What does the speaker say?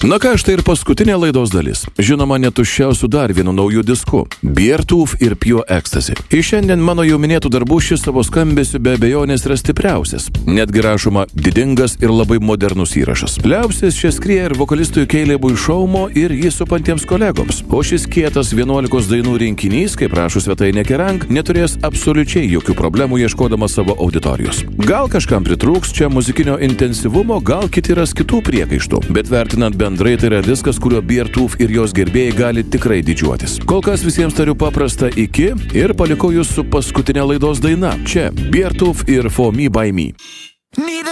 Na ką, štai ir paskutinė laidos dalis. Žinoma, netuščiausiu dar vienu nauju disku – Beartooth ir Pure Ecstasy. Iš šiandien mano jau minėtų darbų šis savo skambesiu be abejonės yra stipriausias. Netgi rašoma didingas ir labai modernus įrašas. Liaupsis čia skrieja ir vokalistui Calebui Shaumo ir jį supantiems kolegoms. O šis kietas 11 dainų rinkinys, kaip rašo svetainė Kerrang, neturės absoliučiai jokių problemų ieškodamas savo auditorijos. Gal kažkam pritrūks čia muzikinio intensyvumo, gal kiti ras kitų priekaištų, bet vertinant bendrai tai yra diskas, kurio Beartooth ir jos gerbėjai gali tikrai didžiuotis. Kol kas visiems tariu paprastą iki ir palikau jūs su paskutinė laidos daina. Čia Beartooth ir For Me By Me.